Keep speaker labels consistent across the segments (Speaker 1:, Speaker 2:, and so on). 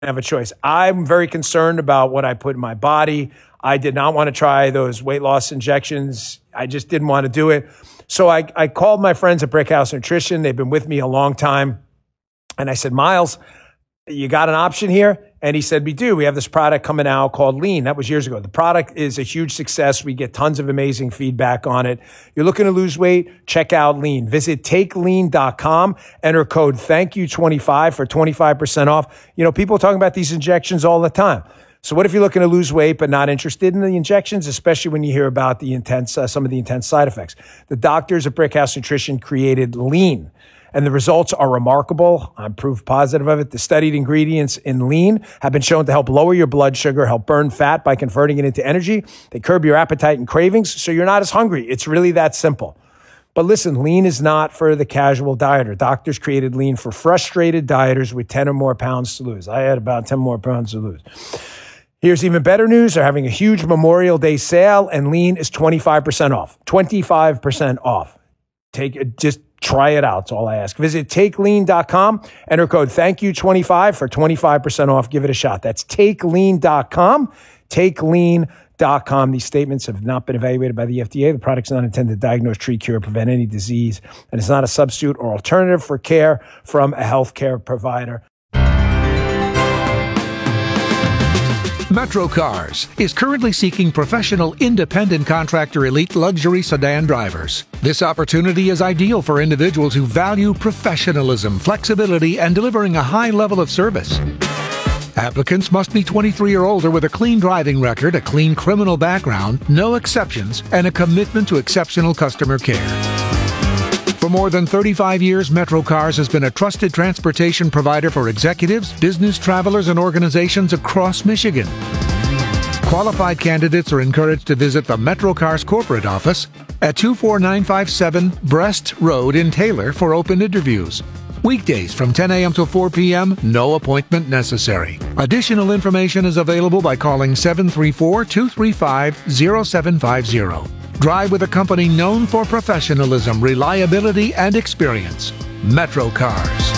Speaker 1: have a choice. I'm very concerned about what I put in my body. I did not want to try those weight loss injections. I just didn't want to do it. So I called my friends at Brickhouse Nutrition. They've been with me a long time. And I said, Miles, you got an option here? And he said, we do. We have this product coming out called Lean. That was years ago. The product is a huge success. We get tons of amazing feedback on it. You're looking to lose weight? Check out Lean. Visit takelean.com. Enter code THANKYOU25 for 25% off. You know, people are talking about these injections all the time. So what if you're looking to lose weight but not interested in the injections, especially when you hear about the intense, some of the intense side effects? The doctors at Brickhouse Nutrition created Lean, and the results are remarkable. I'm proof positive of it. The studied ingredients in Lean have been shown to help lower your blood sugar, help burn fat by converting it into energy. They curb your appetite and cravings, so you're not as hungry. It's really that simple. But listen, Lean is not for the casual dieter. Doctors created Lean for frustrated dieters with 10 or more pounds to lose. I had about 10 more pounds to lose. Here's even better news. They're having a huge Memorial Day sale, and Lean is 25% off. 25% off. Just try it out. That's all I ask. Visit takelean.com. Enter code THANKYOU25 for 25% off. Give it a shot. That's takelean.com. Takelean.com. These statements have not been evaluated by the FDA. The product's not intended to diagnose, treat, cure, or prevent any disease, and it's not a substitute or alternative for care from a healthcare provider.
Speaker 2: Metro Cars is currently seeking professional independent contractor elite luxury sedan drivers. This opportunity is ideal for individuals who value professionalism, flexibility, and delivering a high level of service. Applicants must be 23 or older with a clean driving record, a clean criminal background, no exceptions, and a commitment to exceptional customer care. For more than 35 years, Metro Cars has been a trusted transportation provider for executives, business travelers, and organizations across Michigan. Qualified candidates are encouraged to visit the Metro Cars corporate office at 24957 Brest Road in Taylor for open interviews. Weekdays from 10 a.m. to 4 p.m., no appointment necessary. Additional information is available by calling 734-235-0750. Drive with a company known for professionalism, reliability, and experience. Metro Cars.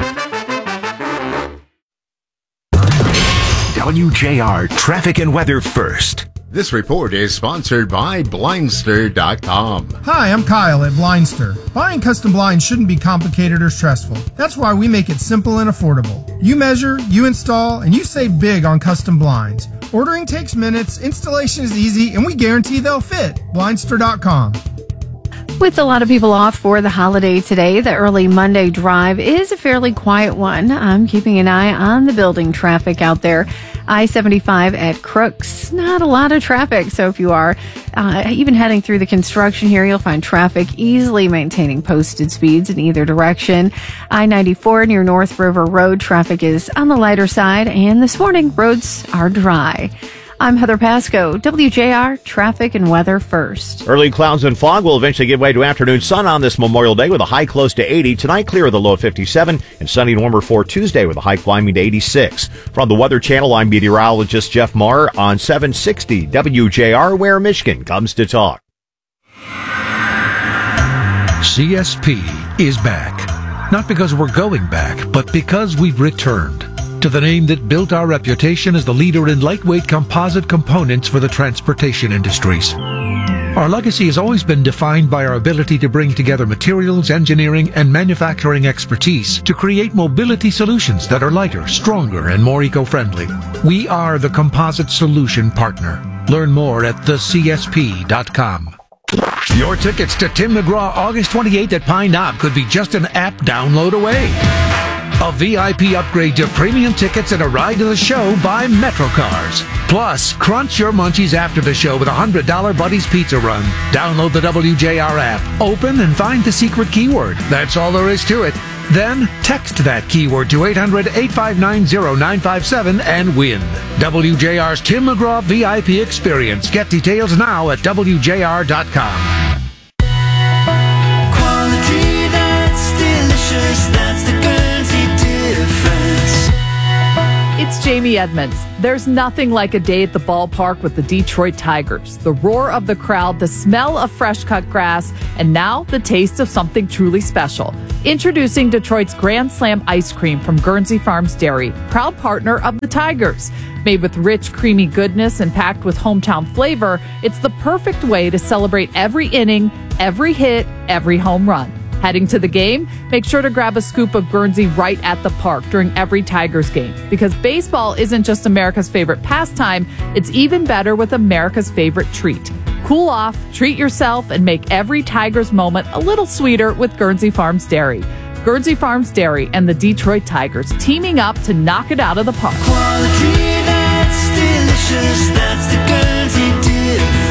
Speaker 3: WJR Traffic and Weather First.
Speaker 4: This report is sponsored by Blindster.com.
Speaker 5: Hi, I'm Kyle at Blindster. Buying custom blinds shouldn't be complicated or stressful. That's why we make it simple and affordable. You measure, you install, and you save big on custom blinds. Ordering takes minutes, installation is easy, and we guarantee they'll fit. Blindster.com.
Speaker 6: With a lot of people off for the holiday today, the early Monday drive is a fairly quiet one. I'm keeping an eye on the building traffic out there. I-75 at Crooks, not a lot of traffic. So if you are even heading through the construction here, you'll find traffic easily maintaining posted speeds in either direction. I-94 near North River Road, traffic is on the lighter side, and this morning roads are dry. I'm Heather Pasco, WJR Traffic and Weather First.
Speaker 7: Early clouds and fog will eventually give way to afternoon sun on this Memorial Day with a high close to 80. Tonight, clear with a low of 57 and sunny and warmer for Tuesday with a high climbing to 86. From the Weather Channel, I'm meteorologist Jeff Maher on 760 WJR, where Michigan comes to talk.
Speaker 2: CSP is back. Not because we're going back, but because we've returned to the name that built our reputation as the leader in lightweight composite components for the transportation industries. Our legacy has always been defined by our ability to bring together materials, engineering, and manufacturing expertise to create mobility solutions that are lighter, stronger, and more eco-friendly. We are the composite solution partner. Learn more at thecsp.com. Your tickets to Tim McGraw August 28th at Pine Knob could be just an app download away. A VIP upgrade to premium tickets and a ride to the show by MetroCars. Plus, crunch your munchies after the show with a $100 Buddy's Pizza Run. Download the WJR app, open and find the secret keyword. That's all there is to it. Then, text that keyword to 800-859-0957 and win. WJR's Tim McGraw VIP experience. Get details now at WJR.com.
Speaker 8: Quality that's delicious, that's the Guernsey difference. It's Jamie Edmonds. There's nothing like a day at the ballpark with the Detroit Tigers. The roar of the crowd, the smell of fresh cut grass, and now the taste of something truly special. Introducing Detroit's Grand Slam ice cream from Guernsey Farms Dairy, proud partner of the Tigers. Made with rich, creamy goodness and packed with hometown flavor, it's the perfect way to celebrate every inning, every hit, every home run. Heading to the game? Make sure to grab a scoop of Guernsey right at the park during every Tigers game. Because baseball isn't just America's favorite pastime, it's even better with America's favorite treat. Cool off, treat yourself, and make every Tigers moment a little sweeter with Guernsey Farms Dairy. Guernsey Farms Dairy and the Detroit Tigers teaming up to knock it out of the park.
Speaker 9: Quality that's delicious, that's the Guernsey difference.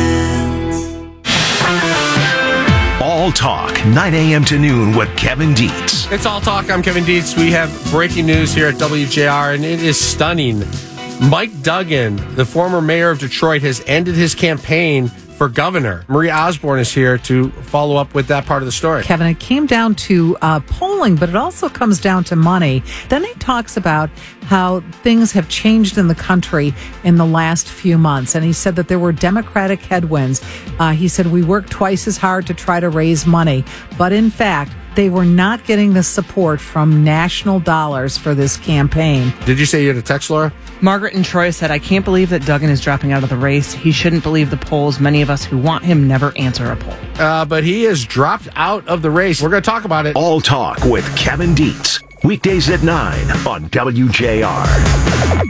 Speaker 3: All Talk, 9 a.m. to noon with Kevin Dietz.
Speaker 10: It's All Talk. I'm Kevin Dietz. We have breaking news here at WJR, and it is stunning. Mike Duggan, the former mayor of Detroit, has ended his campaign for governor. Marie Osborne is here to follow up with that part of the story.
Speaker 11: Kevin, it came down to polling, but it also comes down to money. Then he talks about how things have changed in the country in the last few months. And he said that there were Democratic headwinds. He said, we worked twice as hard to try to raise money. But in fact, they were not getting the support from national dollars for this campaign.
Speaker 10: Did you say you had a text, Laura?
Speaker 12: Margaret and Troy said, I can't believe that Duggan is dropping out of the race. He shouldn't believe the polls. Many of us who want him never answer a poll.
Speaker 10: But he has dropped out of the race. We're going to talk about it.
Speaker 3: All Talk with Kevin Dietz. Weekdays at 9 on WJR.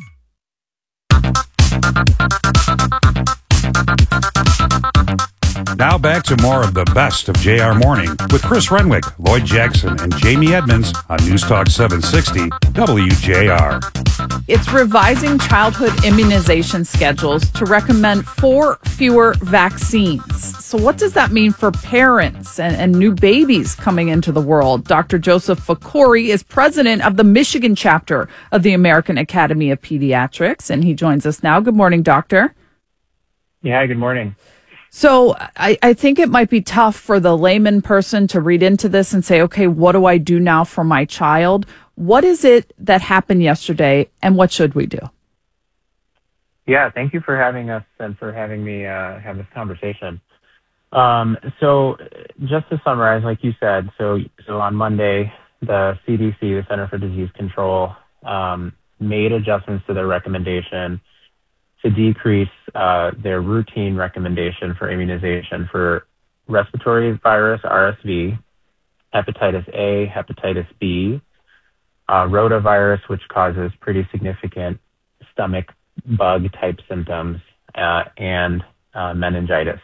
Speaker 13: Now back to more of the best of JR Morning with Chris Renwick, Lloyd Jackson, and Jamie Edmonds on News Talk 760 WJR.
Speaker 8: It's revising childhood immunization schedules to recommend 4 fewer vaccines. So what does that mean for parents and new babies coming into the world? Dr. Joseph Fakhouri is president of the Michigan chapter of the American Academy of Pediatrics, and he joins us now. Good morning, doctor.
Speaker 14: Yeah, good morning.
Speaker 8: So I think it might be tough for the layman person to read into this and say, okay, what do I do now for my child? What is it that happened yesterday, and what should we do?
Speaker 14: Yeah, thank you for having us and for having me have this conversation. So just to summarize, like you said, so on Monday, the CDC, the Center for Disease Control, made adjustments to their recommendation to decrease their routine recommendation for immunization for respiratory virus, RSV, hepatitis A, hepatitis B, rotavirus, which causes pretty significant stomach bug type symptoms, and meningitis.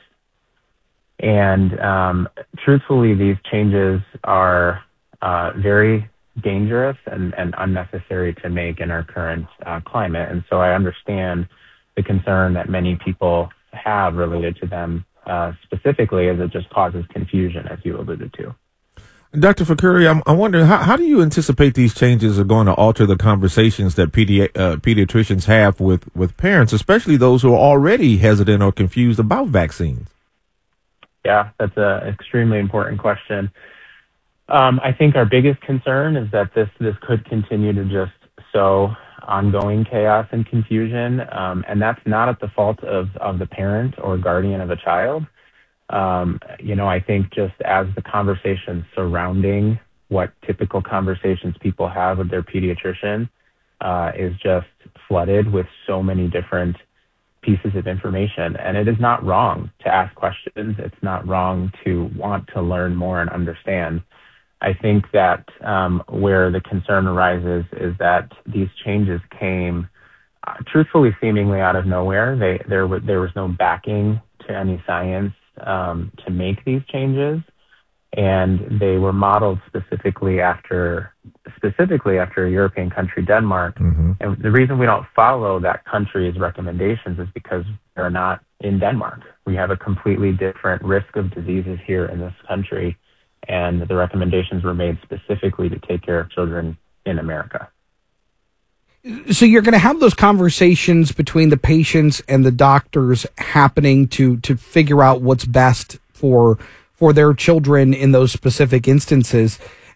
Speaker 14: And truthfully, these changes are very dangerous and unnecessary to make in our current climate. And so I understand the concern that many people have related to them, specifically as it just causes confusion, as you alluded to.
Speaker 15: Dr. Fakhouri, I'm wondering, how do you anticipate these changes are going to alter the conversations that pediatricians have with parents, especially those who are already hesitant or confused about vaccines?
Speaker 14: Yeah, that's an extremely important question. I think our biggest concern is that this could continue to just sow ongoing chaos and confusion, and that's not at the fault of the parent or guardian of a child. I think just as the conversations surrounding what typical conversations people have with their pediatrician is just flooded with so many different pieces of information. And it is not wrong to ask questions. It's not wrong to want to learn more and understand. I think that where the concern arises is that these changes came truthfully seemingly out of nowhere. There was no backing to any science to make these changes, and they were modeled specifically after a European country, Denmark. Mm-hmm. And the reason we don't follow that country's recommendations is because they're not in Denmark. We have a completely different risk of diseases here in this country, and the recommendations were made specifically to take care of children in America.
Speaker 16: So you're going to have those conversations between the patients and the doctors happening to figure out what's best for their children in those specific instances.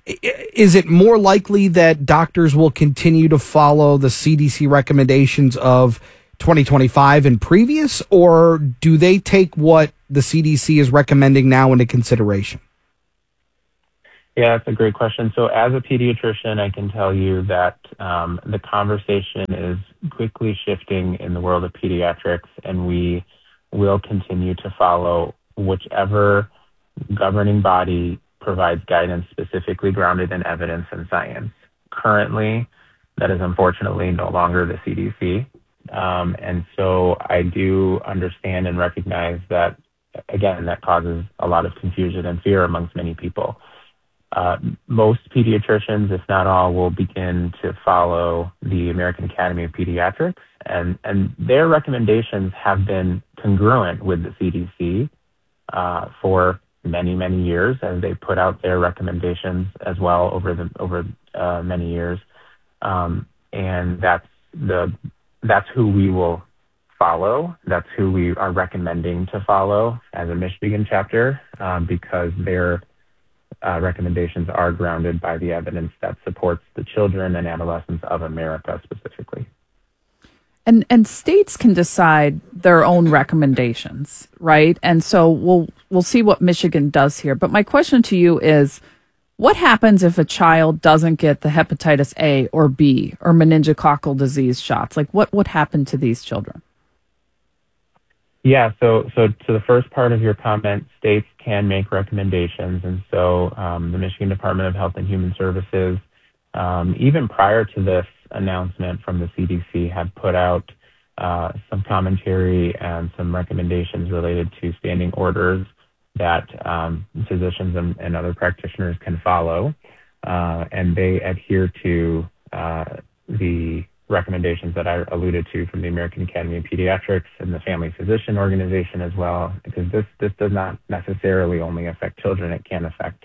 Speaker 16: is it more likely that doctors will continue to follow the CDC recommendations of 2025 and previous, or do they take what the CDC is recommending now into consideration?
Speaker 14: Yeah, that's a great question. So as a pediatrician, I can tell you that the conversation is quickly shifting in the world of pediatrics, and we will continue to follow whichever governing body provides guidance specifically grounded in evidence and science. Currently, that is unfortunately no longer the CDC. And so I do understand and recognize that, again, that causes a lot of confusion and fear amongst many people. Most pediatricians, if not all, will begin to follow the American Academy of Pediatrics, and their recommendations have been congruent with the CDC for many, many years, as they put out their recommendations as well over many years, and that's who we will follow. That's who we are recommending to follow as a Michigan chapter, because their recommendations are grounded by the evidence that supports the children and adolescents of America specifically.
Speaker 8: And states can decide their own recommendations, right? And so we'll see what Michigan does here. But my question to you is, what happens if a child doesn't get the hepatitis A or B or meningococcal disease shots? Like, what would happen to these children?
Speaker 14: Yeah, so to the first part of your comment, states can make recommendations. And so the Michigan Department of Health and Human Services, even prior to this announcement from the CDC, had put out some commentary and some recommendations related to standing orders that physicians and other practitioners can follow. And they adhere to the recommendations that I alluded to from the American Academy of Pediatrics and the Family Physician Organization as well, because this does not necessarily only affect children. It can affect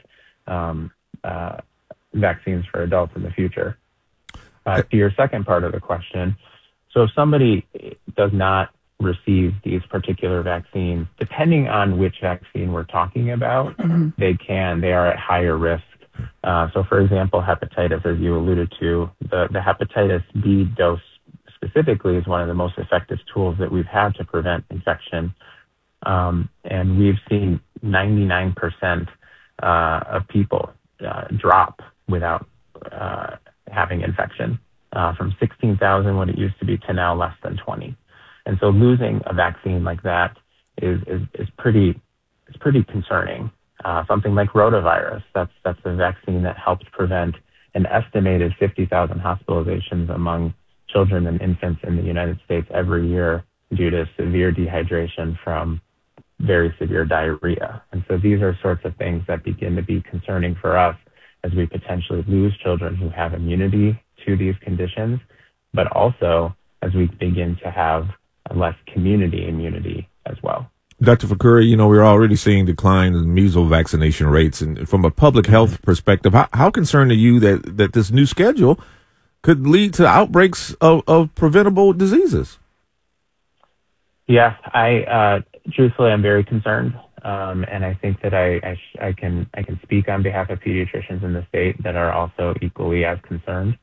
Speaker 14: vaccines for adults in the future. To your second part of the question, so if somebody does not receive these particular vaccines, depending on which vaccine we're talking about, they are at higher risk. So for example, hepatitis, as you alluded to, the hepatitis B dose specifically is one of the most effective tools that we've had to prevent infection. And we've seen 99% of people drop without having infection, from 16,000 when it used to be to now less than 20. And so losing a vaccine like that is pretty concerning. Something like rotavirus, that's the vaccine that helps prevent an estimated 50,000 hospitalizations among children and infants in the United States every year due to severe dehydration from very severe diarrhea. And so these are sorts of things that begin to be concerning for us as we potentially lose children who have immunity to these conditions, but also as we begin to have less community immunity as well.
Speaker 15: Dr. Fakuri, we're already seeing decline in measles vaccination rates. And from a public health perspective, how concerned are you that this new schedule could lead to outbreaks of preventable diseases?
Speaker 14: Yeah, truthfully, I'm very concerned. And I think that I can speak on behalf of pediatricians in the state that are also equally as concerned.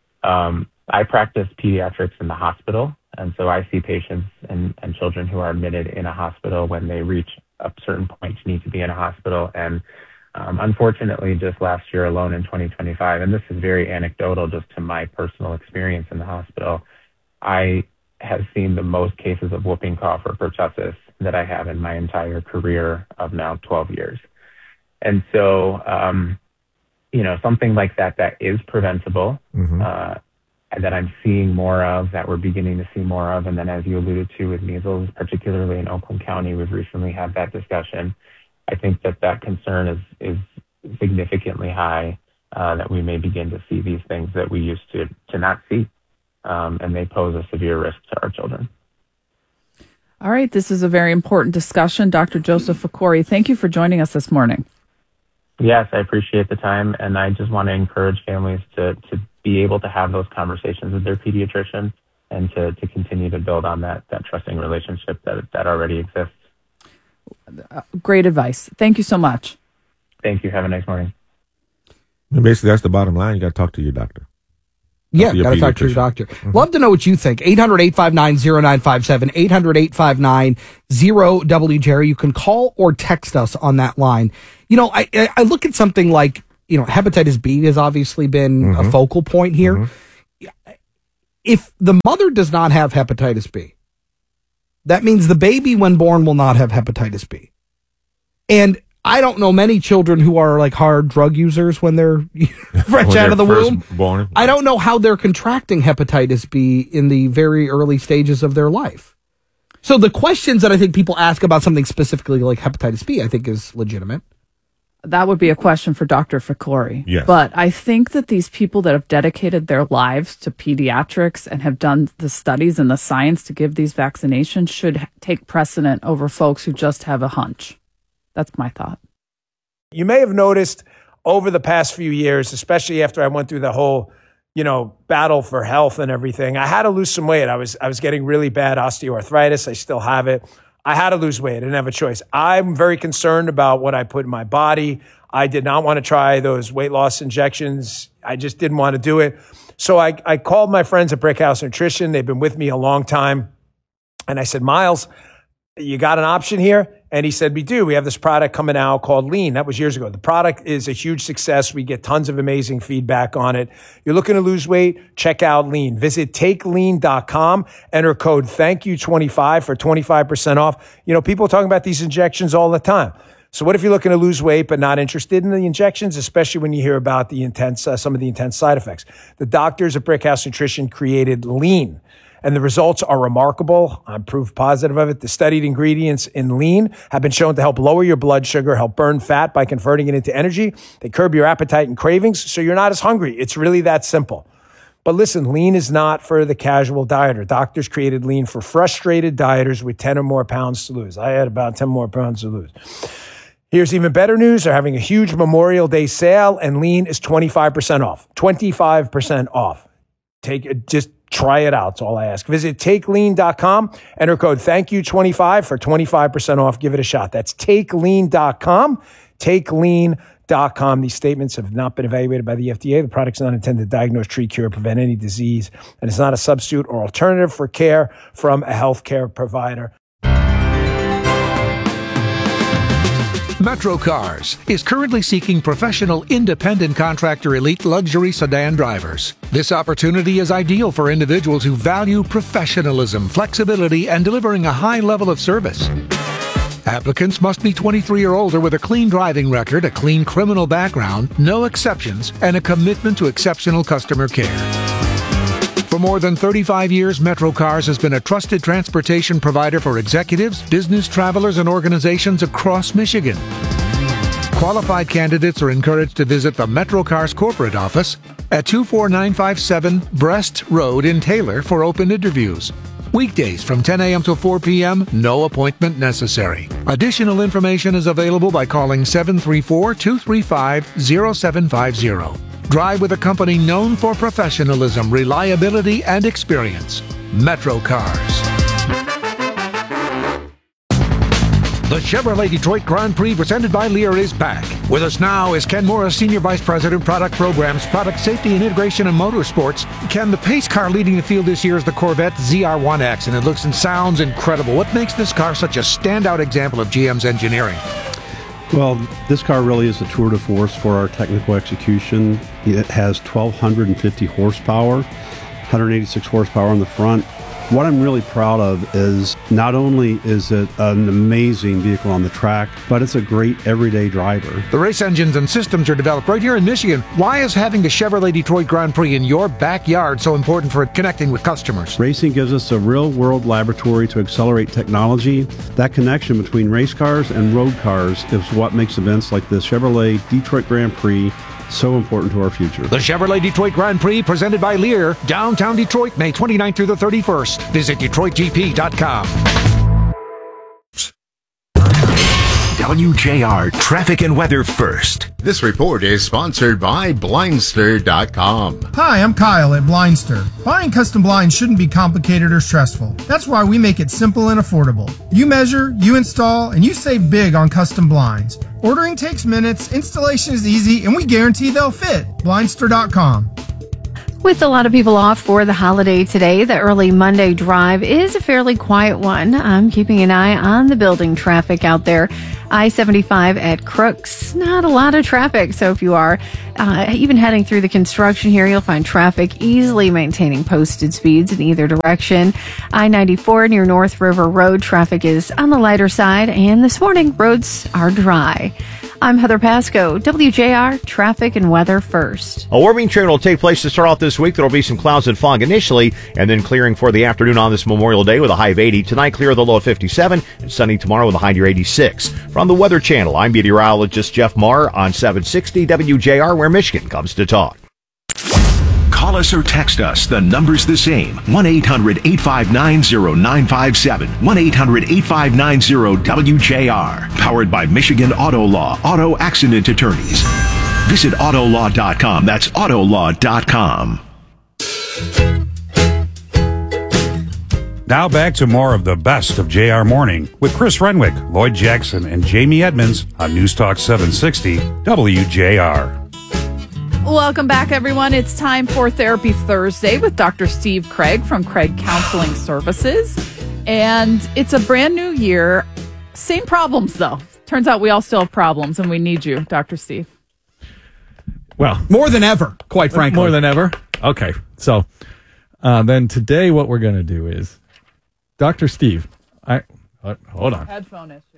Speaker 14: I practice pediatrics in the hospital, and so I see patients and children who are admitted in a hospital when they reach a certain point to need to be in a hospital. And unfortunately, just last year alone in 2025, and this is very anecdotal just to my personal experience in the hospital, I have seen the most cases of whooping cough or pertussis that I have in my entire career of now 12 years. And so, something like that is preventable, that I'm seeing more of, that we're beginning to see more of. And then as you alluded to with measles, particularly in Oakland County, we've recently had that discussion. I think that concern is significantly high, that we may begin to see these things that we used to not see, and they pose a severe risk to our children.
Speaker 8: All right, this is a very important discussion. Dr. Joseph Fakuri, thank you for joining us this morning.
Speaker 14: Yes, I appreciate the time, and I just want to encourage families to be able to have those conversations with their pediatrician and to continue to build on that trusting relationship that already exists.
Speaker 8: Great advice. Thank you so much.
Speaker 14: Thank you. Have a nice morning.
Speaker 15: Basically, that's the bottom line. You got to talk to your doctor.
Speaker 16: Yeah, got to talk to your doctor. Love to know what you think. 800-859-0957, 800-859-0WJR. You can call or text us on that line. You know, I look at something like, you know, hepatitis B has obviously been a focal point here. If the mother does not have hepatitis B, that means the baby when born will not have hepatitis B. And I don't know many children who are like hard drug users when they're fresh out of the womb.
Speaker 15: Born.
Speaker 16: I don't know how they're contracting hepatitis B in the very early stages of their life. So the questions that I think people ask about something specifically like hepatitis B, I think is legitimate.
Speaker 8: That would be a question for Dr. Fakori.
Speaker 15: Yes.
Speaker 8: But I think that these people that have dedicated their lives to pediatrics and have done the studies and the science to give these vaccinations should take precedent over folks who just have a hunch. That's my thought.
Speaker 1: You may have noticed over the past few years, especially after I went through the whole, you know, battle for health and everything, I had to lose some weight. I was getting really bad osteoarthritis. I still have it. I had to lose weight. I didn't have a choice. I'm very concerned about what I put in my body. I did not want to try those weight loss injections. I just didn't want to do it. So I called my friends at Brickhouse Nutrition. They've been with me a long time. And I said, Miles, you got an option here? And he said, we do. We have this product coming out called Lean. That was years ago. The product is a huge success. We get tons of amazing feedback on it. You're looking to lose weight? Check out Lean. Visit takelean.com. Enter code THANKYOU25 for 25% off. You know, people are talking about these injections all the time. So what if you're looking to lose weight but not interested in the injections, especially when you hear about the intense, some of the intense side effects? The doctors at Brickhouse Nutrition created Lean. And the results are remarkable. I'm proof positive of it. The studied ingredients in Lean have been shown to help lower your blood sugar, help burn fat by converting it into energy. They curb your appetite and cravings, so you're not as hungry. It's really that simple. But listen, Lean is not for the casual dieter. Doctors created Lean for frustrated dieters with 10 or more pounds to lose. I had about 10 more pounds to lose. Here's even better news. They're having a huge Memorial Day sale, and Lean is 25% off. 25% off. Just try it out. That's all I ask. Visit takelean.com. Enter code THANKYOU25 for 25% off. Give it a shot. That's takelean.com. Takelean.com. These statements have not been evaluated by the FDA. The product's not intended to diagnose, treat, cure, prevent any disease, and it's not a substitute or alternative for care from a healthcare provider.
Speaker 2: Metro Cars is currently seeking professional independent contractor elite luxury sedan drivers. This opportunity is ideal for individuals who value professionalism, flexibility, and delivering a high level of service. Applicants must be 23 or older with a clean driving record, a clean criminal background, no exceptions, and a commitment to exceptional customer care. For more than 35 years, Metro Cars has been a trusted transportation provider for executives, business travelers, and organizations across Michigan. Qualified candidates are encouraged to visit the Metro Cars corporate office at 24957 Brest Road in Taylor for open interviews. Weekdays from 10 a.m. to 4 p.m., no appointment necessary. Additional information is available by calling 734-235-0750. Drive with a company known for professionalism, reliability, and experience. Metro Cars. The Chevrolet Detroit Grand Prix presented by Lear is back. With us now is Ken Morris, Senior Vice President, Product Programs, Product Safety and Integration and Motorsports. Ken, the pace car leading the field this year is the Corvette ZR1X, and it looks and sounds incredible. What makes this car such a standout example of GM's engineering?
Speaker 17: Well, this car really is a tour de force for our technical execution. It has 1,250 horsepower, 186 horsepower on the front. What I'm really proud of is not only is it an amazing vehicle on the track, but it's a great everyday driver.
Speaker 2: The race engines and systems are developed right here in Michigan. Why is having the Chevrolet Detroit Grand Prix in your backyard so important for connecting with customers?
Speaker 17: Racing gives us a real-world laboratory to accelerate technology. That connection between race cars and road cars is what makes events like the Chevrolet Detroit Grand Prix so important to our future.
Speaker 2: The Chevrolet Detroit Grand Prix presented by Lear, downtown Detroit, May 29th through the 31st. Visit DetroitGP.com.
Speaker 3: WJR Traffic and Weather First.
Speaker 4: This report is sponsored by Blindster.com.
Speaker 5: Hi, I'm Kyle at Blindster. Buying custom blinds shouldn't be complicated or stressful. That's why we make it simple and affordable. You measure, you install, and you save big on custom blinds. Ordering takes minutes, installation is easy, and we guarantee they'll fit. Blindster.com.
Speaker 6: With a lot of people off for the holiday today, the early Monday drive is a fairly quiet one. I'm keeping an eye on the building traffic out there. I-75 at Crooks, not a lot of traffic. So if you are even heading through the construction here, you'll find traffic easily maintaining posted speeds in either direction. I-94 near North River Road, traffic is on the lighter side, and this morning roads are dry. I'm Heather Pasco, WJR Traffic and Weather First.
Speaker 7: A warming trend will take place to start out this week. There will be some clouds and fog initially, and then clearing for the afternoon on this Memorial Day with a high of 80. Tonight, clear of the low of 57, and sunny tomorrow with a high near 86. From the Weather Channel, I'm meteorologist Jeff Marr on 760 WJR, where Michigan comes to talk.
Speaker 3: Call us or text us. The number's the same. 1-800-859-0957. 1-800-859-0WJR. Powered by Michigan Auto Law. Auto Accident Attorneys. Visit Autolaw.com. That's Autolaw.com.
Speaker 13: Now back to more of the best of JR Morning with Chris Renwick, Lloyd Jackson, and Jamie Edmonds on News Talk 760 WJR.
Speaker 8: Welcome back, everyone. It's time for Therapy Thursday with Dr. Steve Craig from Craig Counseling Services. And it's a brand new year. Same problems, though. Turns out we all still have problems, and we need you, Dr. Steve.
Speaker 18: Well,
Speaker 16: more than ever, quite frankly.
Speaker 18: More than ever? Okay. So then today what we're going to do is, Dr. Steve, hold on.
Speaker 8: Headphone issue.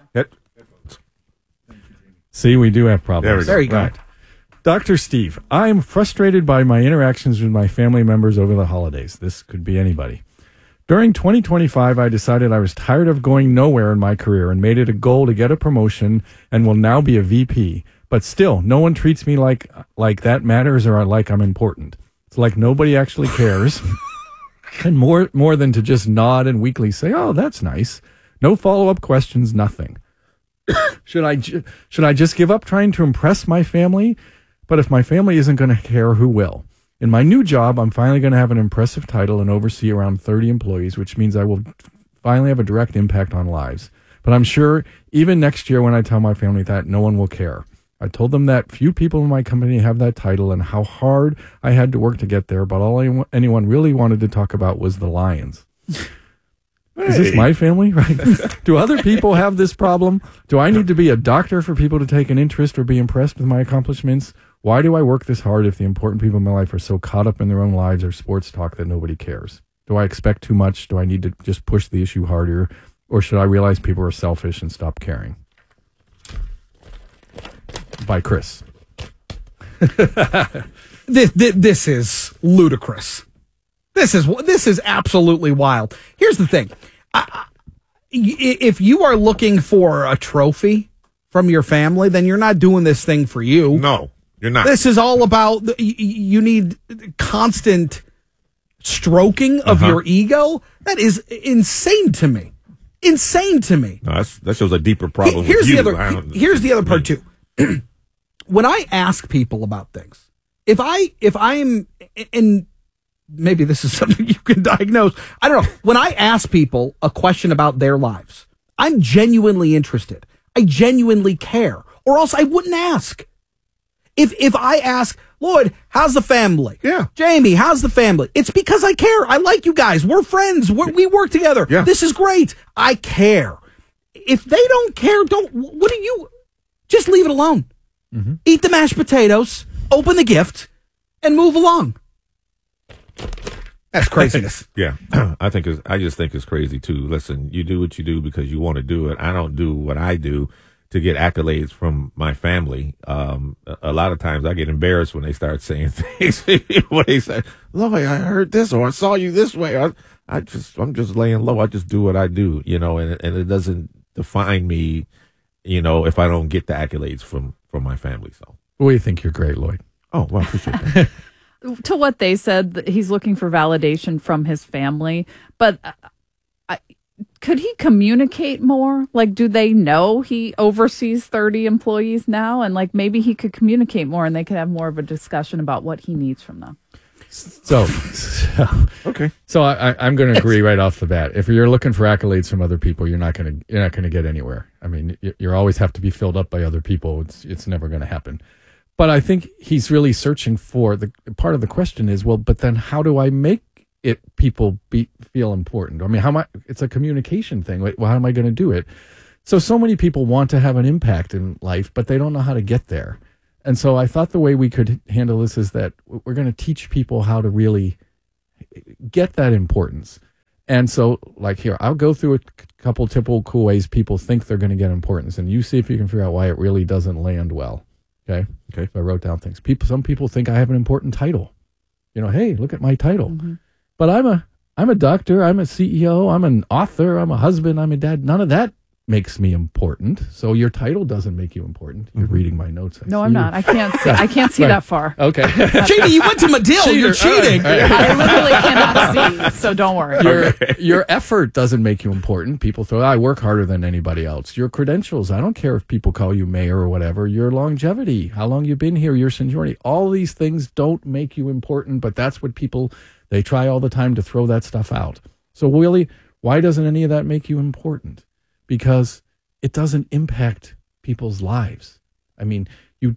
Speaker 18: See, we do have problems.
Speaker 15: There we go.
Speaker 18: Right. Dr. Steve, I am frustrated by my interactions with my family members over the holidays. This could be anybody. During 2025, I decided I was tired of going nowhere in my career and made it a goal to get a promotion and will now be a VP. But still, no one treats me like that matters or like I'm important. It's like nobody actually cares. And more than to just nod and weakly say, "Oh, that's nice." No follow-up questions, nothing. Should I just give up trying to impress my family? But if my family isn't going to care, who will? In my new job, I'm finally going to have an impressive title and oversee around 30 employees, which means I will finally have a direct impact on lives. But I'm sure even next year when I tell my family that, no one will care. I told them that few people in my company have that title and how hard I had to work to get there, but all anyone really wanted to talk about was the Lions. Is this my family? Right? Do other people have this problem? Do I need to be a doctor for people to take an interest or be impressed with my accomplishments? Why do I work this hard if the important people in my life are so caught up in their own lives or sports talk that nobody cares? Do I expect too much? Do I need to just push the issue harder? Or should I realize people are selfish and stop caring? By Chris.
Speaker 16: This is ludicrous. This is absolutely wild. Here's the thing. If you are looking for a trophy from your family, then you're not doing this thing for you.
Speaker 15: No, you're not.
Speaker 16: This is all about, you need constant stroking of your ego. That is insane to me. Insane to me.
Speaker 15: No, that shows a deeper problem.
Speaker 16: Here's
Speaker 15: with
Speaker 16: here's the other part too. When I ask people about things, if I'm and maybe this is something you can diagnose. I don't know. When I ask people a question about their lives, I'm genuinely interested. I genuinely care, or else I wouldn't ask. If I ask, Lloyd, how's the family?
Speaker 15: Yeah.
Speaker 16: Jamie, how's the family? It's because I care. I like you guys. We're friends. We work together.
Speaker 15: Yeah.
Speaker 16: This is great. I care. If they don't care, just leave it alone. Mm-hmm. Eat the mashed potatoes, open the gift, and move along. That's craziness.
Speaker 15: Yeah. I just think it's crazy too. Listen, you do what you do because you want to do it. I don't do what I do to get accolades from my family. A lot of times I get embarrassed when they start saying things. When they say, "Lloyd, I heard this," or "I saw you this way." I'm just laying low. I just do what I do, and it doesn't define me, if I don't get the accolades from my family. So,
Speaker 18: we think you're great, Lloyd.
Speaker 15: Oh, well, I appreciate that.
Speaker 8: To what they said, that he's looking for validation from his family, but Could he communicate more? Like, do they know he oversees 30 employees now? And like, maybe he could communicate more and they could have more of a discussion about what he needs from them.
Speaker 18: So
Speaker 15: okay.
Speaker 18: So I'm going to agree right off the bat. If you're looking for accolades from other people, you're not going to get anywhere. I mean, you always have to be filled up by other people. It's never going to happen. But I think he's really searching for the part of the question is, well, but then how do I make people feel important? I mean, it's a communication thing. Well, how am I going to do it? So many people want to have an impact in life, but they don't know how to get there. And so I thought the way we could handle this is that we're going to teach people how to really get that importance. And so, like here, I'll go through a couple typical cool ways people think they're going to get importance, and you see if you can figure out why it really doesn't land well. Okay. So I wrote down things. Some people think I have an important title. Hey, look at my title. Mm-hmm. But I'm a doctor. I'm a CEO. I'm an author. I'm a husband. I'm a dad. None of that makes me important. So your title doesn't make you important. You're reading my notes.
Speaker 8: No, I'm not. I can't see. I can't see that far.
Speaker 18: Okay.
Speaker 16: Jamie, you went to Medill. You're cheating.
Speaker 8: I literally cannot see. So don't worry.
Speaker 18: Your effort doesn't make you important. People throw, I work harder than anybody else. Your credentials, I don't care if people call you mayor or whatever. Your longevity, how long you've been here, your seniority, all these things don't make you important, but that's what they try all the time to throw that stuff out. So really, why doesn't any of that make you important? Because it doesn't impact people's lives. I mean, I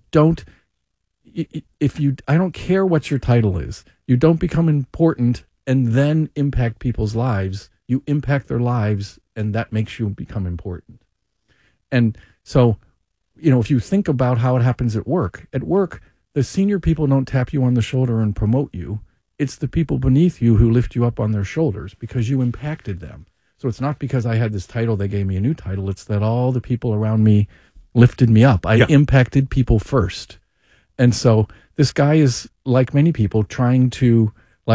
Speaker 18: don't care what your title is. You don't become important and then impact people's lives. You impact their lives, and that makes you become important. And so, if you think about how it happens at work, the senior people don't tap you on the shoulder and promote you. It's the people beneath you who lift you up on their shoulders because you impacted them. So it's not because I had this title, they gave me a new title. It's that all the people around me lifted me up. I impacted people first. And so this guy is, like many people, trying to,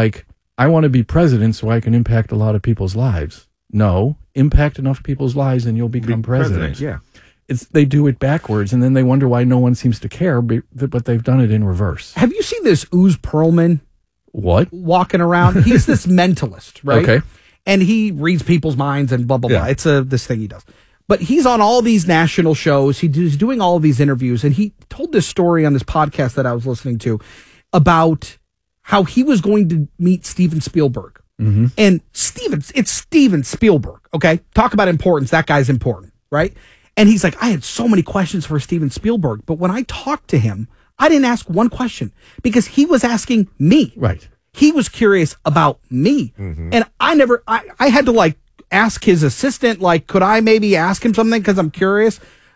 Speaker 18: I want to be president so I can impact a lot of people's lives. No, impact enough people's lives and you'll become president.
Speaker 15: Yeah.
Speaker 16: They do it backwards, and then they wonder why no one seems to care, but they've done it in reverse. Have you seen this Ooze Perlman?
Speaker 18: What?
Speaker 16: Walking around. He's this mentalist, right?
Speaker 18: Okay.
Speaker 16: And he reads people's minds and blah, blah, blah. It's this thing he does. But he's on all these national shows. He's doing all of these interviews. And he told this story on this podcast that I was listening to about how he was going to meet Steven Spielberg. Mm-hmm. And it's Steven Spielberg, okay? Talk about importance. That guy's important, right? And he's like, I had so many questions for Steven Spielberg. But when I talked to him, I didn't ask one question because he was asking me.
Speaker 18: Right.
Speaker 16: He was curious about me. Mm-hmm. And I had to ask his assistant, could I maybe ask him something? Cause I'm curious.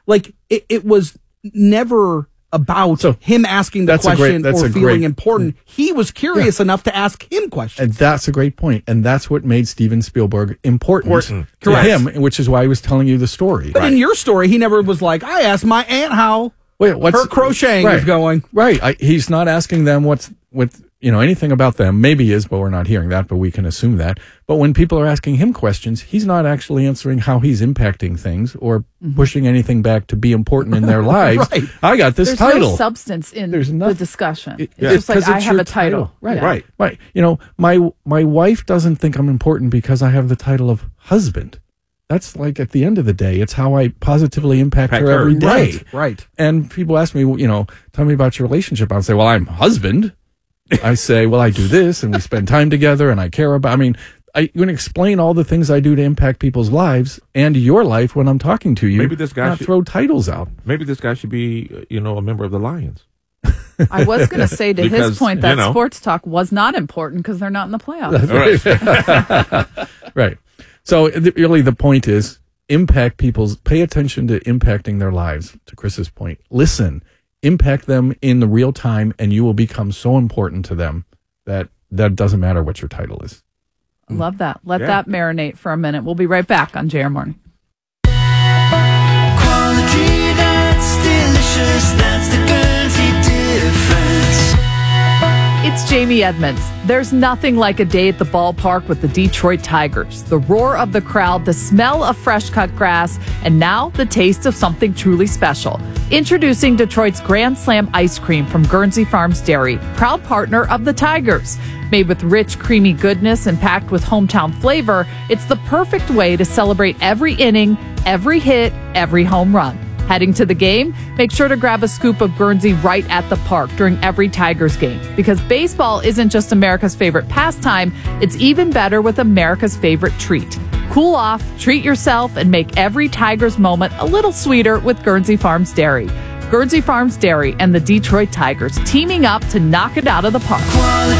Speaker 16: It was never about him asking the question or feeling important. He was curious enough to ask him questions.
Speaker 18: And that's a great point. And that's what made Steven Spielberg important to him, which is why I was telling you the story.
Speaker 16: But in your story, he never was like, I asked my aunt how her crocheting is going.
Speaker 18: Right. He's not asking them anything about them. Maybe he is, but we're not hearing that, but we can assume that. But when people are asking him questions, he's not actually answering how he's impacting things or pushing anything back to be important in their lives. Right. I got this title.
Speaker 8: There's no substance in the discussion. It's just like, I have a title.
Speaker 18: Right. Right. My wife doesn't think I'm important because I have the title of husband. That's at the end of the day, it's how I positively impact her every day.
Speaker 16: Right.
Speaker 18: And people ask me, tell me about your relationship. I'll say, well, I'm husband. I say, well, I do this and we spend time together and I care about, you can explain all the things I do to impact people's lives and your life when I'm talking to you.
Speaker 15: Maybe this guy
Speaker 18: not throw titles out.
Speaker 15: Maybe this guy should be, a member of the Lions.
Speaker 8: I was going to say his point that sports talk was not important because they're not in the playoffs.
Speaker 18: Right. So really the point is pay attention to impacting their lives, to Chris's point. Listen, impact them in the real time, and you will become so important to them that doesn't matter what your title is.
Speaker 8: Love that. Let that marinate for a minute. We'll be right back on JR Morning.
Speaker 9: Quality that's delicious, that's the Guernsey difference.
Speaker 8: It's It's Jamie Edmonds. There's nothing like a day at the ballpark with the Detroit Tigers. The roar of the crowd, the smell of fresh cut grass, and now the taste of something truly special. Introducing Detroit's Grand Slam ice cream from Guernsey Farms Dairy, proud partner of the Tigers. Made with rich, creamy goodness and packed with hometown flavor, it's the perfect way to celebrate every inning, every hit, every home run. Heading to the game? Make sure to grab a scoop of Guernsey right at the park during every Tigers game, because baseball isn't just America's favorite pastime, it's even better with America's favorite treat. Cool off, treat yourself, and make every Tigers moment a little sweeter with Guernsey Farms Dairy. Guernsey Farms Dairy and the Detroit Tigers teaming up to knock it out of the park.